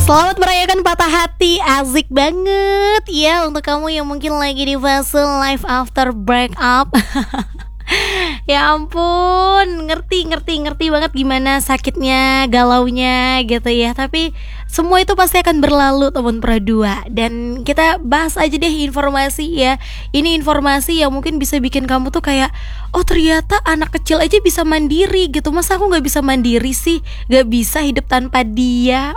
Selamat merayakan patah hati, asik banget ya untuk kamu yang mungkin lagi di fase life after breakup. Ya ampun, ngerti banget gimana sakitnya, galaunya gitu ya. Tapi semua itu pasti akan berlalu teman perdua. Dan kita bahas aja deh informasi ya. Ini informasi yang mungkin bisa bikin kamu tuh kayak, oh ternyata anak kecil aja bisa mandiri gitu. Masa aku gak bisa mandiri sih? Gak bisa hidup tanpa dia.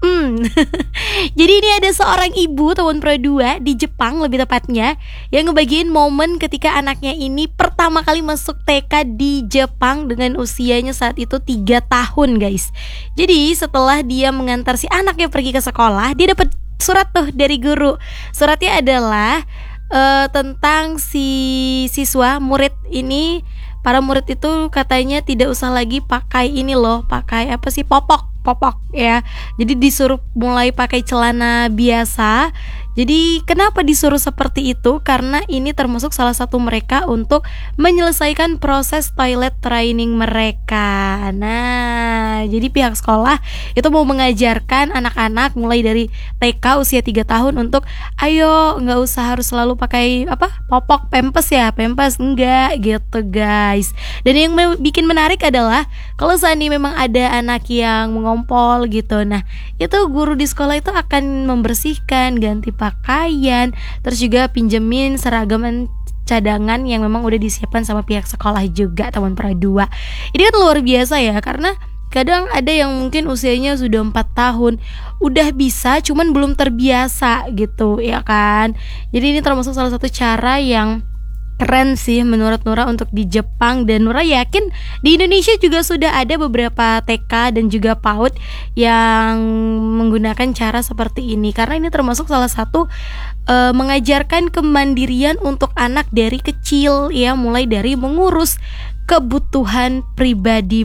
Jadi ini ada seorang ibu teman perdua di Jepang lebih tepatnya, yang ngebagiin momen ketika anaknya ini pertama kali masuk TK di Jepang dengan usianya saat itu 3 tahun guys. Jadi setelah dia mengantar si anaknya pergi ke sekolah, dia dapat surat tuh dari guru. Suratnya adalah tentang si siswa murid ini. Para murid itu katanya tidak usah lagi pakai ini loh, pakai apa sih, popok ya. Jadi disuruh mulai pakai celana biasa. Jadi kenapa disuruh seperti itu? Karena ini termasuk salah satu mereka untuk menyelesaikan proses toilet training mereka. Nah, jadi pihak sekolah itu mau mengajarkan anak-anak mulai dari TK usia 3 tahun untuk ayo nggak usah harus selalu pakai apa, popok, pampers enggak gitu guys. Dan yang bikin menarik adalah kalau seandainya memang ada anak yang mengompol gitu, nah itu guru di sekolah itu akan membersihkan, ganti pakaian, terus juga pinjemin seragaman cadangan yang memang udah disiapkan sama pihak sekolah juga teman perdua. Ini kan luar biasa ya, karena kadang ada yang mungkin usianya sudah 4 tahun udah bisa, cuman belum terbiasa gitu ya kan. Jadi ini termasuk salah satu cara yang keren sih menurut Nura untuk di Jepang. Dan Nura yakin di Indonesia juga sudah ada beberapa TK dan juga PAUD yang menggunakan cara seperti ini, karena ini termasuk salah satu mengajarkan kemandirian untuk anak dari kecil ya, mulai dari mengurus kebutuhan pribadi